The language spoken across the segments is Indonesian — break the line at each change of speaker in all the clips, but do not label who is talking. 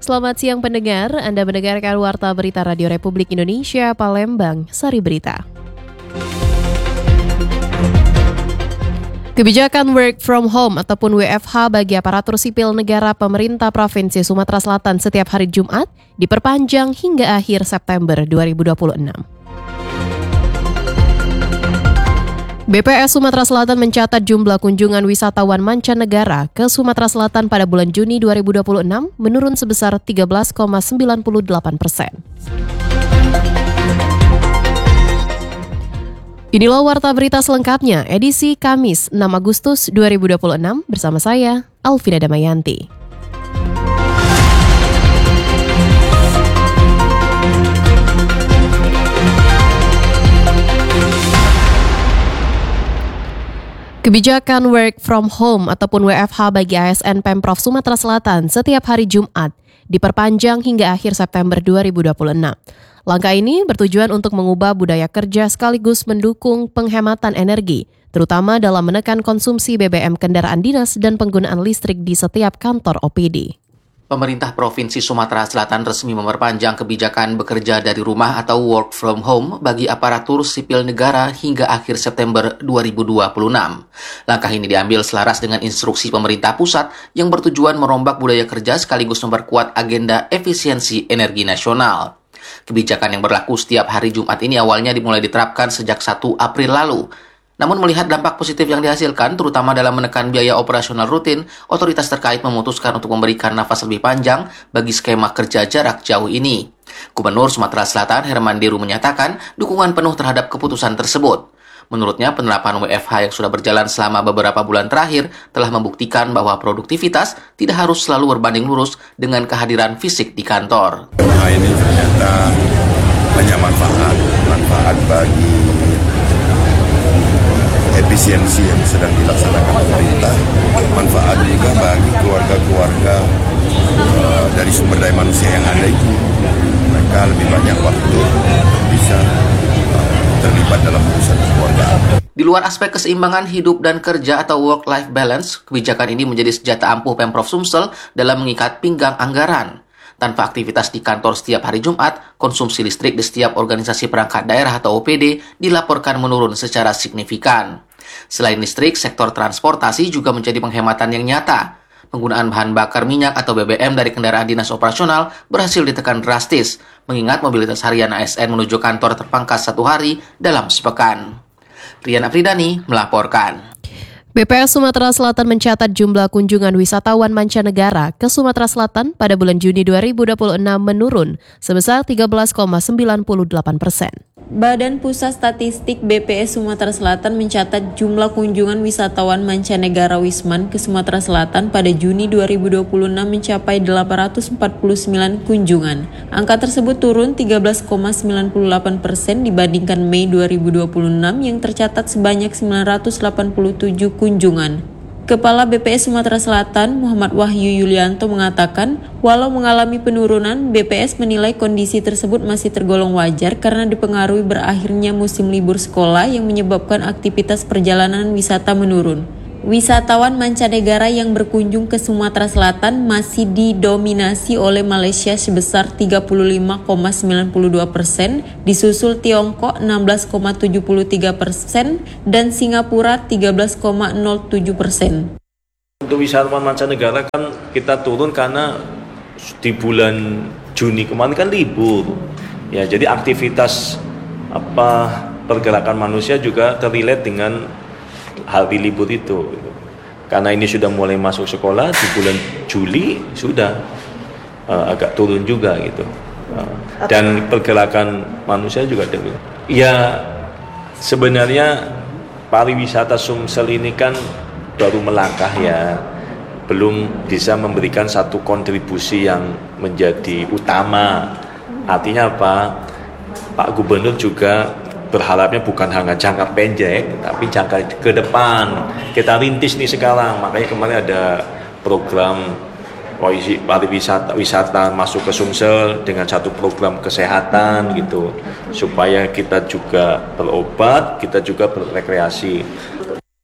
selamat siang pendengar. Anda mendengarkan Warta Berita Radio Republik Indonesia Palembang, Sari Berita. Kebijakan work from home ataupun WFH bagi aparatur sipil negara pemerintah Provinsi Sumatera Selatan setiap hari Jumat diperpanjang hingga akhir September 2026. BPS Sumatera Selatan mencatat jumlah kunjungan wisatawan mancanegara ke Sumatera Selatan pada bulan Juni 2026 menurun sebesar 13,98%. Inilah Warta Berita selengkapnya, edisi Kamis 6 Agustus 2026 bersama saya, Alvina Damayanti. Kebijakan work from home ataupun WFH bagi ASN Pemprov Sumatera Selatan setiap hari Jumat diperpanjang hingga akhir September 2026. Langkah ini bertujuan untuk mengubah budaya kerja sekaligus mendukung penghematan energi, terutama dalam menekan konsumsi BBM kendaraan dinas dan penggunaan listrik di setiap kantor OPD.
Pemerintah Provinsi Sumatera Selatan resmi memperpanjang kebijakan bekerja dari rumah atau work from home bagi aparatur sipil negara hingga akhir September 2026. Langkah ini diambil selaras dengan instruksi pemerintah pusat yang bertujuan merombak budaya kerja sekaligus memperkuat agenda efisiensi energi nasional. Kebijakan yang berlaku setiap hari Jumat ini awalnya dimulai diterapkan sejak 1 April lalu. Namun melihat dampak positif yang dihasilkan, terutama dalam menekan biaya operasional rutin, otoritas terkait memutuskan untuk memberikan nafas lebih panjang bagi skema kerja jarak jauh ini. Gubernur Sumatera Selatan Herman Deru menyatakan dukungan penuh terhadap keputusan tersebut. Menurutnya, penerapan WFH yang sudah berjalan selama beberapa bulan terakhir telah membuktikan bahwa produktivitas tidak harus selalu berbanding lurus dengan kehadiran fisik di kantor.
Ini ternyata banyak manfaat bagi efisiensi yang sedang dilaksanakan pemerintah, manfaat juga bagi keluarga-keluarga dari sumber daya manusia yang ada itu. Mereka lebih banyak waktu untuk bisa terlibat dalam urusan keluarga.
Di luar aspek keseimbangan hidup dan kerja atau work-life balance, kebijakan ini menjadi senjata ampuh Pemprov Sumsel dalam mengikat pinggang anggaran. Tanpa aktivitas di kantor setiap hari Jumat, konsumsi listrik di setiap organisasi perangkat daerah atau OPD dilaporkan menurun secara signifikan. Selain listrik, sektor transportasi juga menjadi penghematan yang nyata. Penggunaan bahan bakar minyak atau BBM dari kendaraan dinas operasional berhasil ditekan drastis, mengingat mobilitas harian ASN menuju kantor terpangkas 1 hari dalam sepekan. Rian Afridani melaporkan.
BPS Sumatera Selatan mencatat jumlah kunjungan wisatawan mancanegara ke Sumatera Selatan pada bulan Juni 2026 menurun sebesar 13,98%.
Badan Pusat Statistik BPS Sumatera Selatan mencatat jumlah kunjungan wisatawan mancanegara Wisman ke Sumatera Selatan pada Juni 2026 mencapai 849 kunjungan. Angka tersebut turun 13,98% dibandingkan Mei 2026 yang tercatat sebanyak 987 kunjungan. Kepala BPS Sumatera Selatan, Muhammad Wahyu Yulianto mengatakan, walau mengalami penurunan, BPS menilai kondisi tersebut masih tergolong wajar karena dipengaruhi berakhirnya musim libur sekolah yang menyebabkan aktivitas perjalanan wisata menurun. Wisatawan mancanegara yang berkunjung ke Sumatera Selatan masih didominasi oleh Malaysia sebesar 35,92%, disusul Tiongkok 16,73% dan Singapura 13,07%.
Untuk wisatawan mancanegara kan kita turun karena di bulan Juni kemarin kan libur. Ya, jadi aktivitas pergerakan manusia juga terrelate dengan hari libur itu. Karena ini sudah mulai masuk sekolah di bulan Juli sudah agak turun juga gitu. Dan pergerakan manusia juga turun. Ya sebenarnya pariwisata Sumsel ini kan baru melangkah ya. Belum bisa memberikan satu kontribusi yang menjadi utama. Artinya apa? Pak Gubernur juga berharapnya bukan hanya jangka pendek, tapi jangka ke depan. Kita rintis nih sekarang, makanya kemarin ada program wisata masuk ke Sumsel dengan satu program kesehatan gitu, supaya kita juga berobat, kita juga berrekreasi.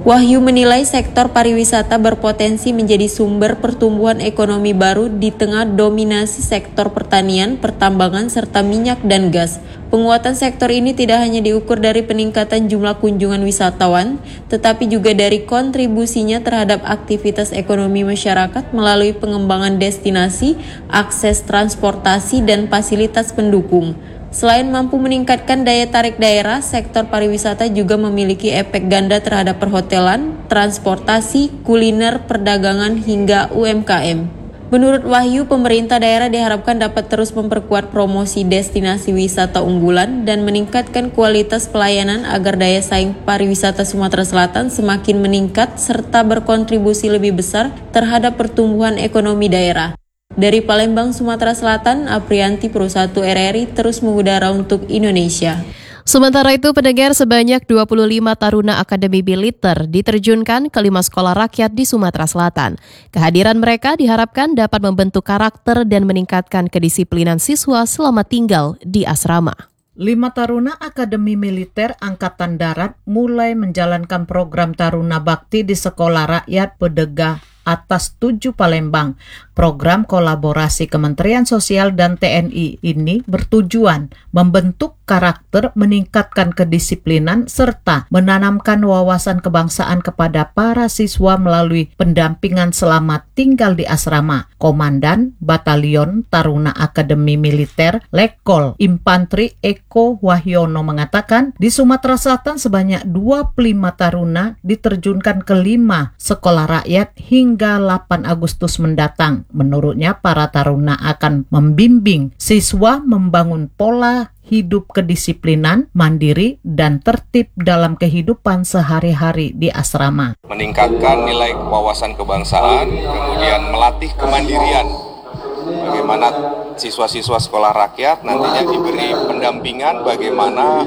Wahyu menilai sektor pariwisata berpotensi menjadi sumber pertumbuhan ekonomi baru di tengah dominasi sektor pertanian, pertambangan, serta minyak dan gas. Penguatan sektor ini tidak hanya diukur dari peningkatan jumlah kunjungan wisatawan, tetapi juga dari kontribusinya terhadap aktivitas ekonomi masyarakat melalui pengembangan destinasi, akses transportasi, dan fasilitas pendukung. Selain mampu meningkatkan daya tarik daerah, sektor pariwisata juga memiliki efek ganda terhadap perhotelan, transportasi, kuliner, perdagangan, hingga UMKM. Menurut Wahyu, pemerintah daerah diharapkan dapat terus memperkuat promosi destinasi wisata unggulan dan meningkatkan kualitas pelayanan agar daya saing pariwisata Sumatera Selatan semakin meningkat serta berkontribusi lebih besar terhadap pertumbuhan ekonomi daerah. Dari Palembang, Sumatera Selatan, Aprianti Pro 1 RRI terus mengudara untuk Indonesia.
Sementara itu, pendengar, sebanyak 25 taruna Akademi Militer diterjunkan ke 5 sekolah rakyat di Sumatera Selatan. Kehadiran mereka diharapkan dapat membentuk karakter dan meningkatkan kedisiplinan siswa selama tinggal di asrama.
5 taruna Akademi Militer Angkatan Darat mulai menjalankan program Taruna Bakti di Sekolah Rakyat Pedega Atas 7 Palembang. Program kolaborasi Kementerian Sosial dan TNI ini bertujuan membentuk karakter, meningkatkan kedisiplinan, serta menanamkan wawasan kebangsaan kepada para siswa melalui pendampingan selama tinggal di asrama. Komandan Batalion Taruna Akademi Militer Letkol Infantri Eko Wahyono mengatakan, di Sumatera Selatan sebanyak 25 taruna diterjunkan ke 5 sekolah rakyat hingga 8 Agustus mendatang. Menurutnya, para taruna akan membimbing siswa membangun pola hidup kedisiplinan, mandiri, dan tertib dalam kehidupan sehari-hari di asrama.
Meningkatkan nilai wawasan kebangsaan, kemudian melatih kemandirian. Bagaimana siswa-siswa sekolah rakyat nantinya diberi pendampingan bagaimana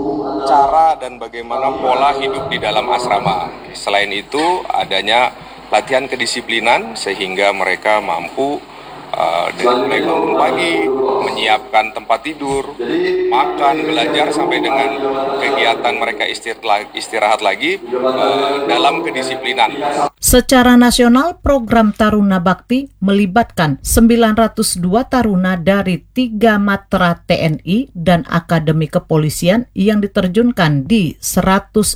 cara dan bagaimana pola hidup di dalam asrama. Selain itu, adanya latihan kedisiplinan sehingga mereka mampu dari mulai bangun pagi, menyiapkan tempat tidur, makan, belajar sampai dengan kegiatan mereka istirahat lagi dalam kedisiplinan.
Secara nasional, program Taruna Bakti melibatkan 902 taruna dari 3 matra TNI dan Akademi Kepolisian yang diterjunkan di 166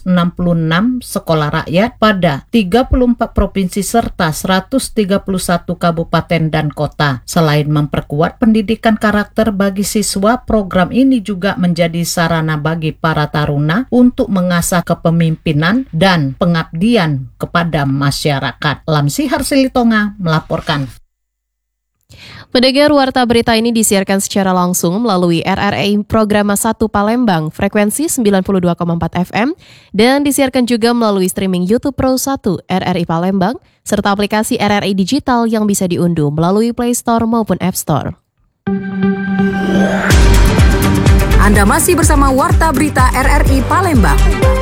sekolah rakyat pada 34 provinsi serta 131 kabupaten dan kota. Selain memperkuat pendidikan karakter bagi siswa, program ini juga menjadi sarana bagi para taruna untuk mengasah kepemimpinan dan pengabdian kepada masyarakat. Lamsi Harsilitonga melaporkan.
Pendengar, warta berita ini disiarkan secara langsung melalui RRI Program 1 Palembang, frekuensi 92,4 FM, dan disiarkan juga melalui streaming YouTube Pro 1 RRI Palembang, serta aplikasi RRI Digital yang bisa diunduh melalui Play Store maupun App Store.
Anda masih bersama Warta Berita RRI Palembang.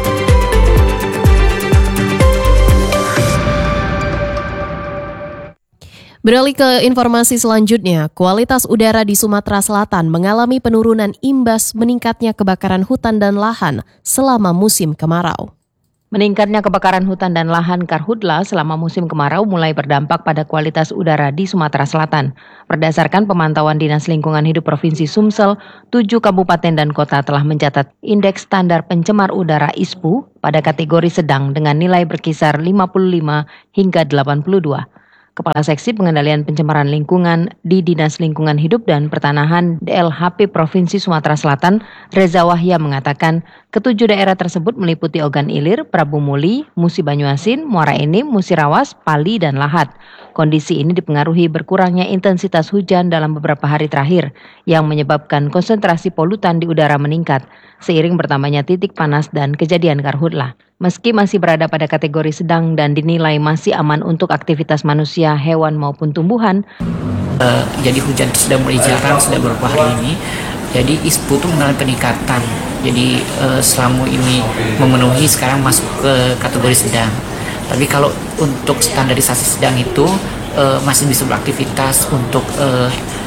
Beralih ke informasi selanjutnya, kualitas udara di Sumatera Selatan mengalami penurunan imbas meningkatnya kebakaran hutan dan lahan selama musim kemarau.
Meningkatnya kebakaran hutan dan lahan Karhutla selama musim kemarau mulai berdampak pada kualitas udara di Sumatera Selatan. Berdasarkan pemantauan Dinas Lingkungan Hidup Provinsi Sumsel, 7 kabupaten dan kota telah mencatat indeks standar pencemar udara ISPU pada kategori sedang dengan nilai berkisar 55 hingga 82. Kepala Seksi Pengendalian Pencemaran Lingkungan di Dinas Lingkungan Hidup dan Pertanahan DLHP Provinsi Sumatera Selatan, Reza Wahya mengatakan, ketujuh daerah tersebut meliputi Ogan Ilir, Prabu Muli, Musi Banyuasin, Muara Enim, Musirawas, Pali, dan Lahat. Kondisi ini dipengaruhi berkurangnya intensitas hujan dalam beberapa hari terakhir, yang menyebabkan konsentrasi polutan di udara meningkat, seiring bertambahnya titik panas dan kejadian Karhutla. Meski masih berada pada kategori sedang dan dinilai masih aman untuk aktivitas manusia, hewan maupun tumbuhan.
Jadi hujan sudah mulai jarang, sudah beberapa hari ini. Jadi ISPU itu mengalami peningkatan. Jadi selama ini memenuhi, sekarang masuk ke kategori sedang. Tapi kalau untuk standarisasi sedang itu masih bisa beraktivitas untuk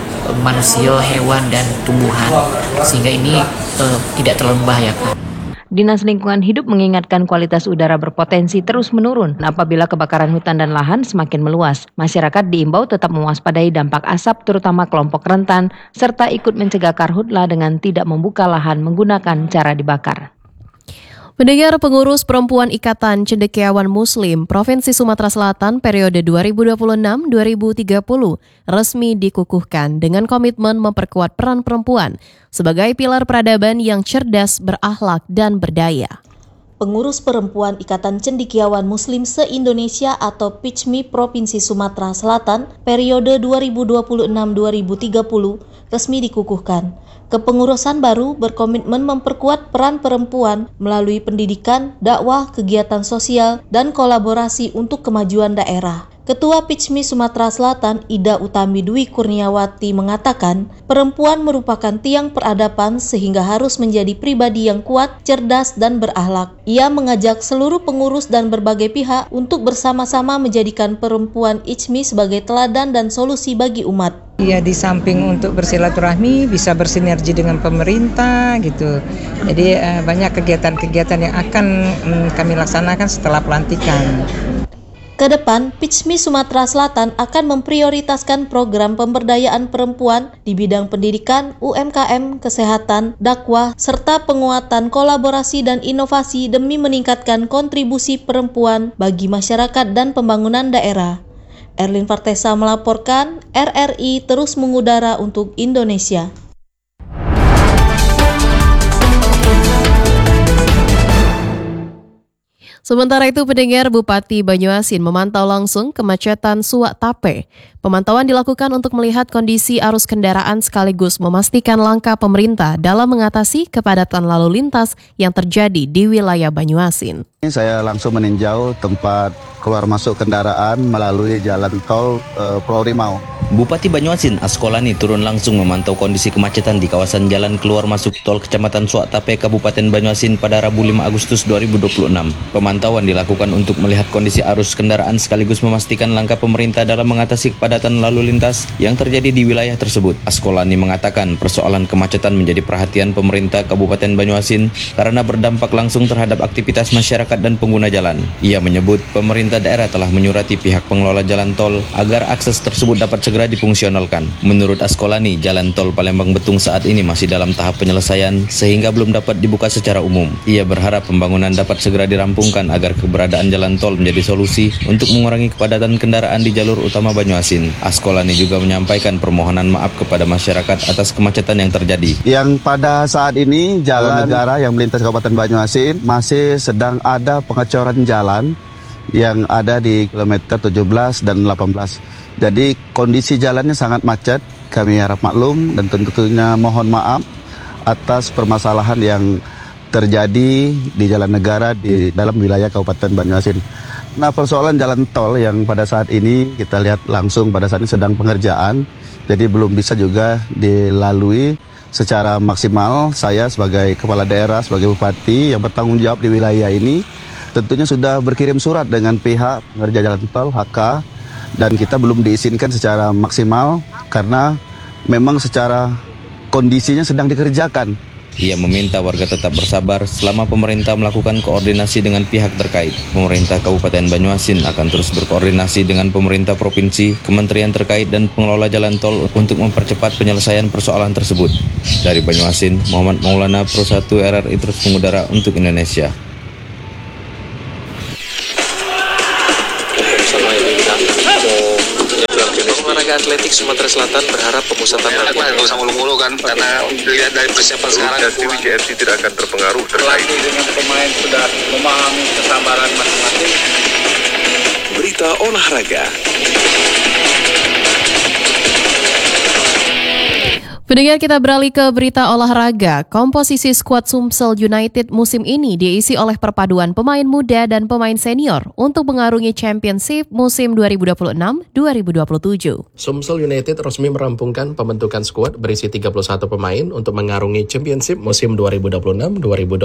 manusia, hewan, dan tumbuhan. Sehingga ini tidak terlalu membahayakan.
Dinas Lingkungan Hidup mengingatkan kualitas udara berpotensi terus menurun apabila kebakaran hutan dan lahan semakin meluas. Masyarakat diimbau tetap mewaspadai dampak asap terutama kelompok rentan serta ikut mencegah karhutla dengan tidak membuka lahan menggunakan cara dibakar.
Pendengar, pengurus perempuan Ikatan Cendekiawan Muslim Provinsi Sumatera Selatan periode 2026-2030 resmi dikukuhkan dengan komitmen memperkuat peran perempuan sebagai pilar peradaban yang cerdas, berakhlak, dan berdaya.
Pengurus perempuan Ikatan Cendekiawan Muslim se-Indonesia atau PICMI Provinsi Sumatera Selatan periode 2026-2030 resmi dikukuhkan. Kepengurusan baru berkomitmen memperkuat peran perempuan melalui pendidikan, dakwah, kegiatan sosial, dan kolaborasi untuk kemajuan daerah. Ketua PICMI Sumatera Selatan, Ida Utami Dwi Kurniawati mengatakan, perempuan merupakan tiang peradaban sehingga harus menjadi pribadi yang kuat, cerdas, dan berakhlak. Ia mengajak seluruh pengurus dan berbagai pihak untuk bersama-sama menjadikan perempuan ICMI sebagai teladan dan solusi bagi umat.
Ya, di samping untuk bersilaturahmi bisa bersinergi dengan pemerintah gitu. Jadi banyak kegiatan-kegiatan yang akan kami laksanakan setelah pelantikan.
Kedepan, PICMI Sumatera Selatan akan memprioritaskan program pemberdayaan perempuan di bidang pendidikan, UMKM, kesehatan, dakwah, serta penguatan kolaborasi dan inovasi demi meningkatkan kontribusi perempuan bagi masyarakat dan pembangunan daerah. Erlin Fartesa melaporkan, RRI terus mengudara untuk Indonesia.
Sementara itu, pendengar, Bupati Banyuasin memantau langsung kemacetan Suak Tape. Pemantauan dilakukan untuk melihat kondisi arus kendaraan sekaligus memastikan langkah pemerintah dalam mengatasi kepadatan lalu lintas yang terjadi di wilayah Banyuasin.
Saya langsung meninjau tempat keluar masuk kendaraan melalui jalan tol Pulau Rimau.
Bupati Banyuasin Askolani turun langsung memantau kondisi kemacetan di kawasan jalan keluar masuk tol Kecamatan Suak Tape, Kabupaten Banyuasin pada Rabu 5 Agustus 2026. Pemantauan dilakukan untuk melihat kondisi arus kendaraan sekaligus memastikan langkah pemerintah dalam mengatasi kepadatan lalu lintas yang terjadi di wilayah tersebut. Askolani mengatakan persoalan kemacetan menjadi perhatian pemerintah Kabupaten Banyuasin karena berdampak langsung terhadap aktivitas masyarakat dan pengguna jalan. Ia menyebut pemerintah daerah telah menyurati pihak pengelola jalan tol agar akses tersebut dapat segera difungsionalkan. Menurut Askolani, jalan tol Palembang-Betung saat ini masih dalam tahap penyelesaian sehingga belum dapat dibuka secara umum. Ia berharap pembangunan dapat segera dirampungkan agar keberadaan jalan tol menjadi solusi untuk mengurangi kepadatan kendaraan di jalur utama Banyuasin. Askolani juga menyampaikan permohonan maaf kepada masyarakat atas kemacetan yang terjadi.
Yang pada saat ini jalan negara yang melintas Kabupaten Banyuasin masih sedang ada pengecoran jalan yang ada di kilometer 17 dan 18. Jadi kondisi jalannya sangat macet. Kami harap maklum dan tentunya mohon maaf atas permasalahan yang terjadi di jalan negara di dalam wilayah Kabupaten Banyuasin. Nah, persoalan jalan tol yang pada saat ini kita lihat langsung pada saat ini sedang pengerjaan, jadi belum bisa juga dilalui secara maksimal. Saya sebagai kepala daerah, sebagai bupati yang bertanggung jawab di wilayah ini, tentunya sudah berkirim surat dengan pihak pengerja jalan tol HK dan kita belum diizinkan secara maksimal karena memang secara kondisinya sedang dikerjakan.
Ia meminta warga tetap bersabar selama pemerintah melakukan koordinasi dengan pihak terkait. Pemerintah Kabupaten Banyuasin akan terus berkoordinasi dengan pemerintah provinsi, kementerian terkait dan pengelola jalan tol untuk mempercepat penyelesaian persoalan tersebut. Dari Banyuasin, Muhammad Maulana, Pro 1 RRI terus mengudara untuk Indonesia.
Olahraga atletik Sumatera Selatan berharap pemusatan latihan
nggak usah mulu-mulu kan karena dilihat dari persiapan sekarang JRC tidak akan terpengaruh
pelatih dengan pemain sudah memahami kesabaran masing-masing.
Berita olahraga.
Pendengar, kita beralih ke berita olahraga. Komposisi skuad Sumsel United musim ini diisi oleh perpaduan pemain muda dan pemain senior untuk mengarungi Championship musim 2026-2027.
Sumsel United resmi merampungkan pembentukan skuad berisi 31 pemain untuk mengarungi Championship musim 2026-2027.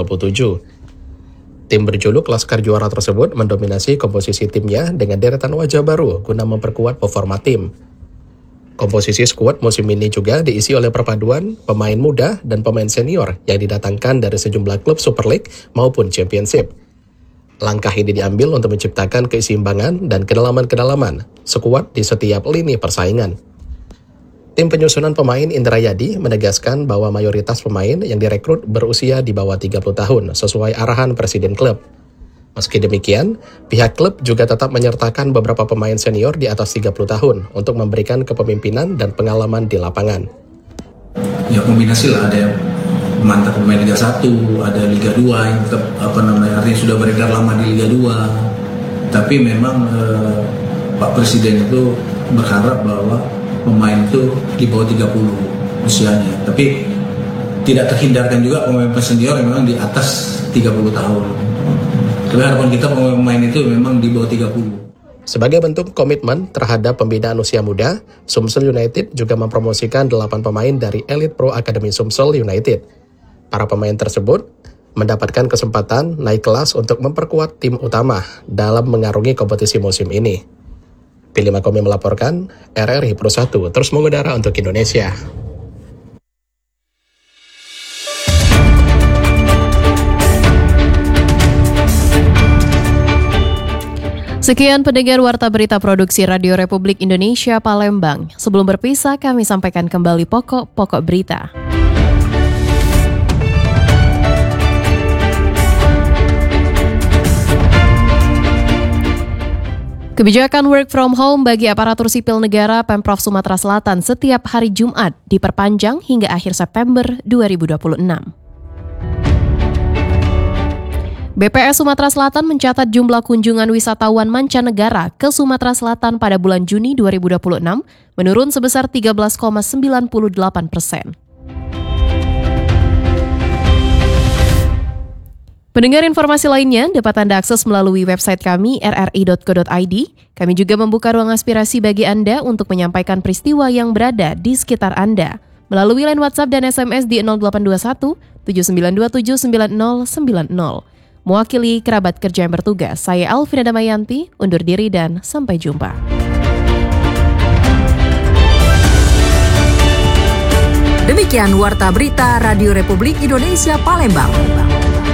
Tim berjuluk Laskar Juara tersebut mendominasi komposisi timnya dengan deretan wajah baru guna memperkuat performa tim. Komposisi skuad musim ini juga diisi oleh perpaduan pemain muda dan pemain senior yang didatangkan dari sejumlah klub Super League maupun Championship. Langkah ini diambil untuk menciptakan keseimbangan dan kedalaman-kedalaman skuad di setiap lini persaingan. Tim penyusunan pemain Indrayadi menegaskan bahwa mayoritas pemain yang direkrut berusia di bawah 30 tahun sesuai arahan Presiden klub. Meski demikian, pihak klub juga tetap menyertakan beberapa pemain senior di atas 30 tahun untuk memberikan kepemimpinan dan pengalaman di lapangan.
Ya kombinasi lah, ada yang mantan pemain Liga 1, ada Liga 2 yang tetap artinya sudah beredar lama di Liga 2. Tapi memang Pak Presiden itu berharap bahwa pemain itu di bawah 30 usianya. Tapi tidak terhindarkan juga pemain senior yang memang di atas 30 tahun. Tapi harapan kita pemain itu memang di bawah 30.
Sebagai bentuk komitmen terhadap pembinaan usia muda, Sumsel United juga mempromosikan 8 pemain dari Elite Pro Academy Sumsel United. Para pemain tersebut mendapatkan kesempatan naik kelas untuk memperkuat tim utama dalam mengarungi kompetisi musim ini. Pilih Makomi melaporkan, RRI Pro 1 terus mengudara untuk Indonesia.
Sekian pendengar Warta Berita Produksi Radio Republik Indonesia Palembang. Sebelum berpisah, kami sampaikan kembali pokok-pokok berita. Kebijakan work from home bagi aparatur sipil negara Pemprov Sumatera Selatan setiap hari Jumat diperpanjang hingga akhir September 2026. BPS Sumatera Selatan mencatat jumlah kunjungan wisatawan mancanegara ke Sumatera Selatan pada bulan Juni 2026 menurun sebesar 13,98%. Pendengar, informasi lainnya dapat Anda akses melalui website kami rri.co.id. Kami juga membuka ruang aspirasi bagi Anda untuk menyampaikan peristiwa yang berada di sekitar Anda melalui line WhatsApp dan SMS di 0821 7927 9090. Mewakili kerabat kerja yang bertugas, saya Alvina Damayanti, undur diri dan sampai jumpa.
Demikian Warta Berita Radio Republik Indonesia Palembang.